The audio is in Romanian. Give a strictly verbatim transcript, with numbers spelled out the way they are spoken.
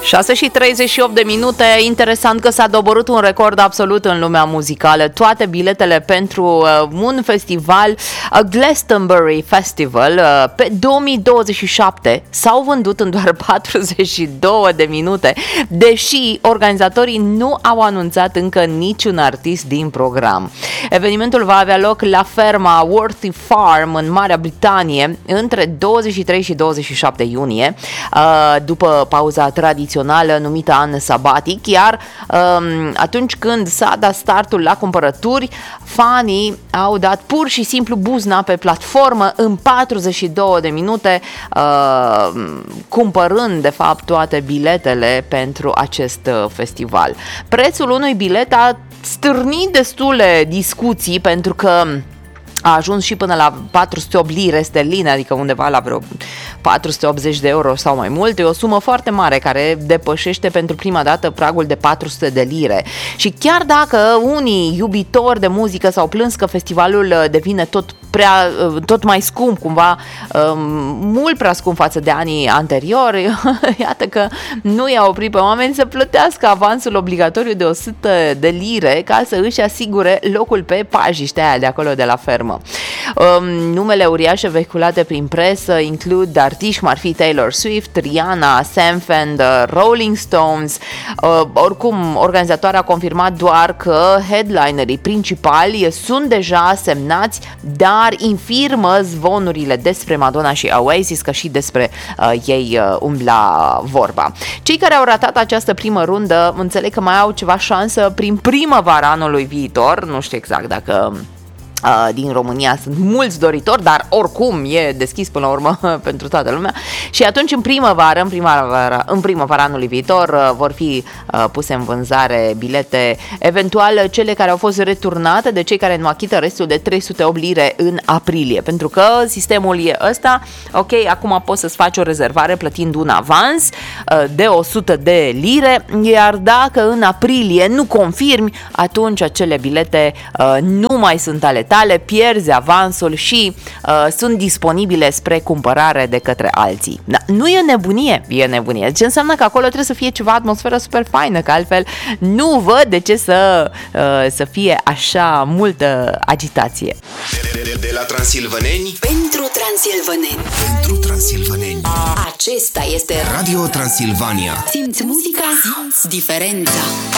șase și treizeci și opt de minute. Interesant că s-a doborât un record absolut în lumea muzicală. Toate biletele pentru uh, un festival, uh, Glastonbury Festival, uh, pe două mii douăzeci și șapte s-au vândut în doar patruzeci și două de minute, deși organizatorii nu au anunțat încă niciun artist din program. Evenimentul va avea loc la ferma Worthy Farm în Marea Britanie între douăzeci și trei și douăzeci și șapte iunie, uh, după pauza tradițională numită an sabatic, iar um, atunci când s-a dat startul la cumpărături, fanii au dat pur și simplu buzna pe platformă în patruzeci și două de minute, uh, cumpărând de fapt toate biletele pentru acest uh, festival. Prețul unui bilet a stârnit destule discuții pentru că a ajuns și până la patru sute opt lire sterline, adică undeva la vreo patru sute optzeci de euro sau mai mult. E o sumă foarte mare care depășește pentru prima dată pragul de patru sute de lire. Și chiar dacă unii iubitori de muzică s-au plâns că festivalul devine tot prea, tot mai scump, cumva mult prea scump față de anii anteriori, iată că nu i-a oprit pe oameni să plătească avansul obligatoriu de o sută de lire ca să își asigure locul pe pajiștea aia de acolo de la fermă. Um, numele uriașe vehiculate prin presă includ artiști cum ar fi Taylor Swift, Rihanna, Sam Fender, Rolling Stones. Uh, oricum, organizatoarea a confirmat doar că headlinerii principali sunt deja semnați, dar infirmă zvonurile despre Madonna și Oasis, că și despre uh, ei uh, umbla vorba. Cei care au ratat această primă rundă înțeleg că mai au ceva șansă prin primăvara anului viitor, nu știu exact dacă din România sunt mulți doritori, dar oricum e deschis până la urmă pentru toată lumea. Și atunci în primăvară, în primăvara, în primăvara anului viitor vor fi puse în vânzare bilete, eventual cele care au fost returnate de cei care nu achită restul de trei sute opt lire în aprilie, pentru că sistemul e ăsta. Ok, acum poți să-ți faci o rezervare plătind un avans de o sută de lire, iar dacă în aprilie nu confirmi, atunci acele bilete nu mai sunt ale tale, pierzi avansul și uh, sunt disponibile spre cumpărare de către alții. Da, nu e nebunie, e nebunie. Ce înseamnă că acolo trebuie să fie ceva atmosferă super faină, că altfel nu văd de ce să, uh, să fie așa multă agitație. De, de, de, de la Transilvaneni pentru Transilvaneni. Pentru Transilvaneni. Acesta este Radio Transilvania. Simți muzica, simți diferența.